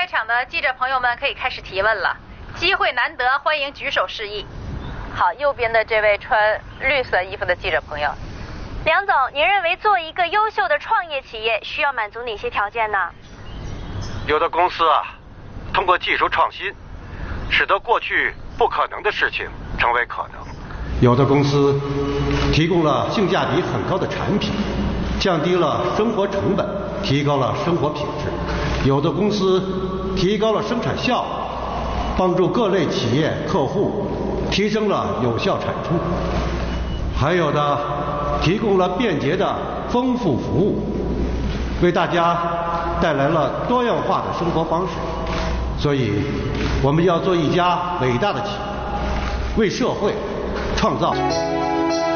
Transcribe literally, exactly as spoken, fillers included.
在场的记者朋友们可以开始提问了，机会难得，欢迎举手示意。好，右边的这位穿绿色衣服的记者朋友。 梁总，您认为做一个优秀的创业企业需要满足哪些条件呢？ 有的公司啊，通过技术创新，使得过去不可能的事情成为可能； 有的公司提供了性价比很高的产品，降低了生活成本，提高了生活品质；有的公司提高了生产效率，帮助各类企业客户提升了有效产出；还有的提供了便捷的丰富服务，为大家带来了多样化的生活方式。所以，我们要做一家伟大的企业，为社会创造